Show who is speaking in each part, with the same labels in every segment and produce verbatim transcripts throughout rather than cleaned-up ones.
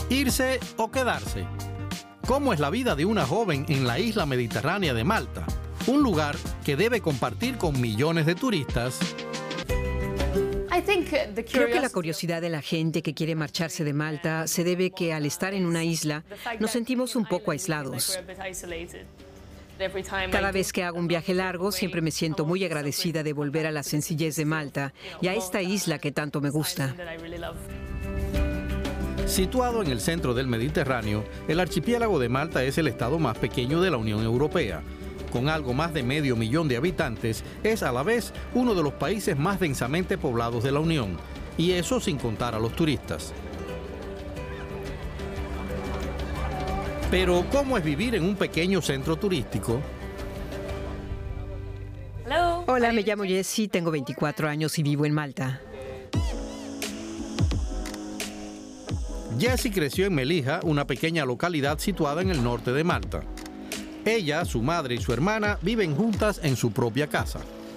Speaker 1: ¿Irse o quedarse? ¿Cómo es la vida de una joven en la isla mediterránea de Malta? Un lugar que debe compartir con millones de turistas.
Speaker 2: Creo que la curiosidad de la gente que quiere marcharse de Malta se debe que al estar en una isla nos sentimos un poco aislados. Cada vez que hago un viaje largo siempre me siento muy agradecida de volver a la sencillez de Malta y a esta isla que tanto me gusta.
Speaker 1: Situado en el centro del Mediterráneo, el archipiélago de Malta es el estado más pequeño de la Unión Europea. Con algo más de medio millón de habitantes, es a la vez uno de los países más densamente poblados de la Unión, y eso sin contar a los turistas. Pero, ¿cómo es vivir en un pequeño centro turístico?
Speaker 2: Hola, me llamo Jessie, tengo veinticuatro años y vivo en Malta.
Speaker 1: Jessie creció en Melilla, una pequeña localidad situada en el norte de Malta. Ella, su madre y su hermana viven juntas en su propia casa.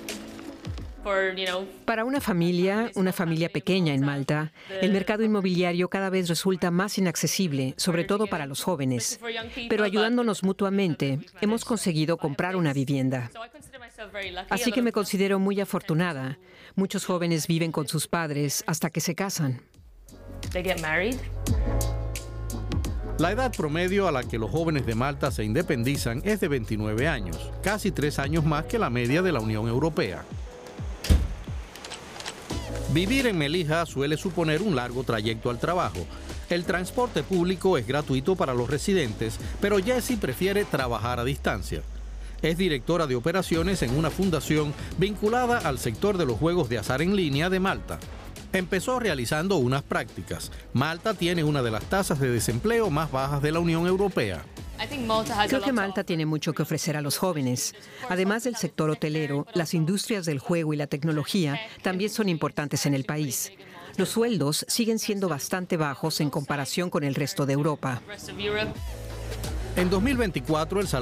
Speaker 2: Para una familia, una familia pequeña en Malta, el mercado inmobiliario cada vez resulta más inaccesible, sobre todo para los jóvenes. Pero ayudándonos mutuamente, hemos conseguido comprar una vivienda. Así que me considero muy afortunada. Muchos jóvenes viven con sus padres hasta que se casan.
Speaker 1: La edad promedio a la que los jóvenes de Malta se independizan es de veintinueve años, casi tres años más que la media de la Unión Europea. Vivir en Melilla suele suponer un largo trayecto al trabajo. El transporte público es gratuito para los residentes, pero Jessie prefiere trabajar a distancia. Es directora de operaciones en una fundación vinculada al sector de los juegos de azar en línea de Malta. Empezó realizando unas prácticas. Malta tiene una de las tasas de desempleo más bajas de la Unión Europea.
Speaker 2: Creo que Malta tiene mucho que ofrecer a los jóvenes. Además del sector hotelero, las industrias del juego y la tecnología también son importantes en el país. Los sueldos siguen siendo bastante bajos en comparación con el resto de Europa.
Speaker 1: En dos mil veinticuatro, el salario